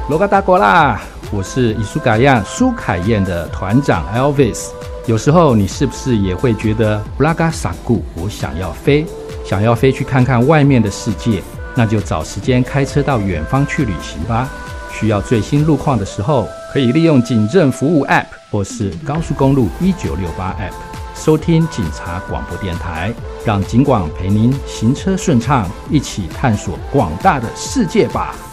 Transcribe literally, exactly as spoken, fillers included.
罗嘎达国啦，我是伊苏嘎样苏凯燕的团长 Elvis。有时候你是不是也会觉得布拉嘎萨固，我想要飞，想要飞去看看外面的世界？那就找时间开车到远方去旅行吧。需要最新路况的时候，可以利用警政服务 App 或是高速公路一九六八 App 收听警察广播电台，让警广陪您行车顺畅，一起探索广大的世界吧。